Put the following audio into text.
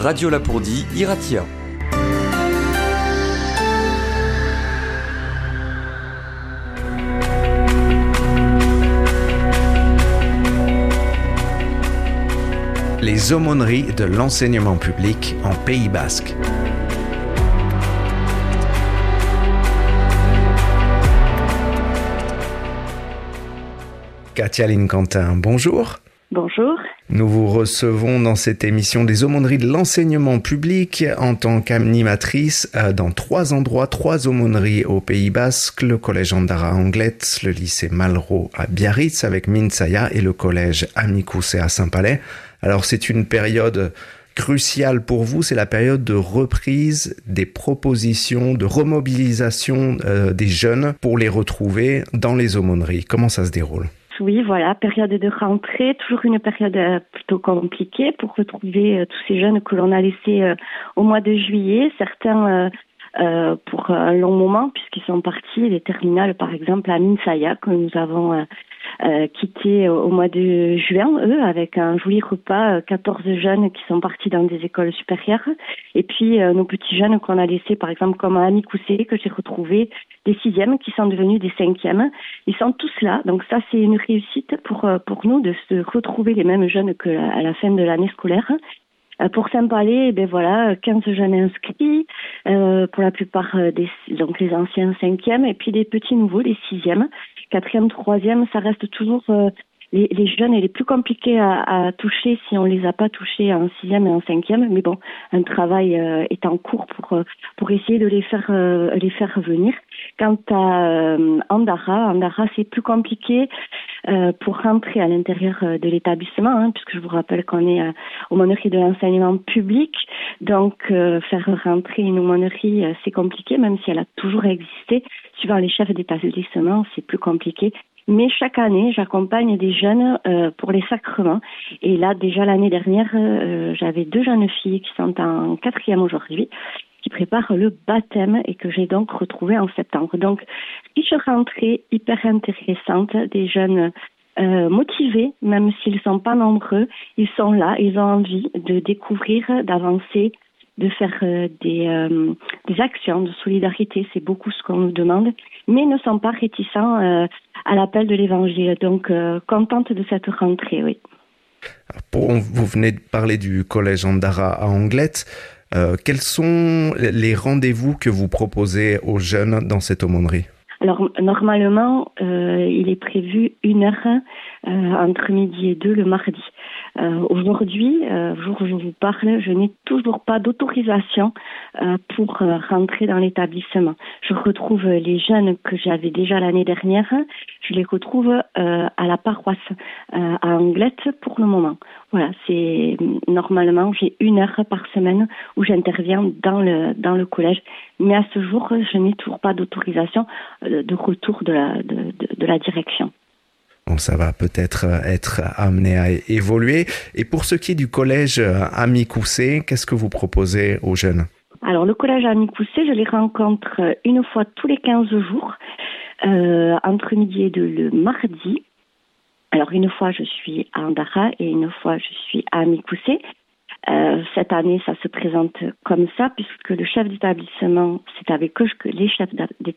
Radio Lapourdie, Iratia. Les aumôneries de l'enseignement public en Pays basque. Katia-Line Quentin, bonjour. Bonjour. Nous vous recevons dans cette émission des aumôneries de l'enseignement public en tant qu'animatrice dans 3 endroits, 3 aumôneries au Pays basque, le collège Andara à Anglet, le lycée Malraux à Biarritz avec Minsaya et le collège Amicoussé à Saint-Palais. Alors c'est une période cruciale pour vous, c'est la période de reprise des propositions, de remobilisation des jeunes pour les retrouver dans les aumôneries. Comment ça se déroule ? Oui, voilà, période de rentrée, toujours une période plutôt compliquée pour retrouver tous ces jeunes que l'on a laissés au mois de juillet. Certains pour un long moment, puisqu'ils sont partis, les terminales par exemple à Minsaya, que nous avons quitté au mois de juin, eux, avec un joli repas, 14 jeunes qui sont partis dans des écoles supérieures, et puis nos petits jeunes qu'on a laissés, par exemple comme à Amicoussé, que j'ai retrouvé, des 6e qui sont devenus des 5e. Ils sont tous là, donc ça c'est une réussite pour nous de se retrouver les mêmes jeunes qu'à la fin de l'année scolaire. Pour Saint-Palais, 15 jeunes inscrits, pour la plupart donc les anciens 5e, et puis les petits nouveaux, les 6e, 4e, 3e, ça reste toujours les jeunes les plus compliqués à toucher si on les a pas touchés en 6e et en 5e, mais bon, un travail est en cours pour essayer de les faire venir. Quant à Andara, c'est plus compliqué pour rentrer à l'intérieur de l'établissement, puisque je vous rappelle qu'on est aumônerie de l'enseignement public, donc faire rentrer une aumônerie, c'est compliqué, même si elle a toujours existé. Suivant les chefs d'établissement, c'est plus compliqué. Mais chaque année, j'accompagne des jeunes pour les sacrements. Et là, déjà l'année dernière, j'avais 2 jeunes filles qui sont en 4e aujourd'hui, qui préparent le baptême et que j'ai donc retrouvé en septembre. Donc, riche rentrée hyper intéressante, des jeunes motivés, même s'ils sont pas nombreux, ils sont là, ils ont envie de découvrir, d'avancer, de faire des actions de solidarité, c'est beaucoup ce qu'on nous demande, mais ne sont pas réticents à l'appel de l'évangile. Donc, contente de cette rentrée, oui. Vous venez de parler du collège Andara à Anglet. Quels sont les rendez-vous que vous proposez aux jeunes dans cette aumônerie ? Alors, normalement, il est prévu 1 heure entre midi et 2 le mardi. Aujourd'hui, jour où je vous parle, je n'ai toujours pas d'autorisation pour rentrer dans l'établissement. Je retrouve les jeunes que j'avais déjà l'année dernière, je les retrouve à la paroisse à Anglet pour le moment. Voilà, c'est normalement j'ai 1 heure par semaine où j'interviens dans le collège, mais à ce jour, je n'ai toujours pas d'autorisation de retour de la direction. Bon, ça va peut-être être amené à évoluer. Et pour ce qui est du collège Amicoussé, qu'est-ce que vous proposez aux jeunes ? Alors, le collège Amicoussé, je les rencontre 1 fois tous les 15 jours, entre midi et 2 le mardi. Alors, 1 fois, je suis à Andara et 1 fois, je suis à Amicoussé. Cette année, ça se présente comme ça, puisque le chef d'établissement, c'est avec eux que les chefs d'établissement